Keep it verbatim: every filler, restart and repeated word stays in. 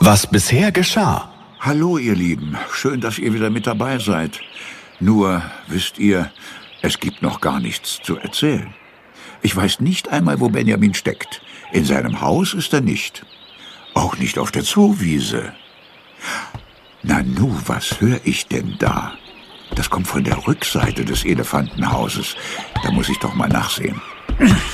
was bisher geschah. Hallo, ihr Lieben. Schön, dass ihr wieder mit dabei seid. Nur, wisst ihr, es gibt noch gar nichts zu erzählen. Ich weiß nicht einmal, wo Benjamin steckt. In seinem Haus ist er nicht. Auch nicht auf der Zoowiese. Nanu, was höre ich denn da? Das kommt von der Rückseite des Elefantenhauses. Da muss ich doch mal nachsehen.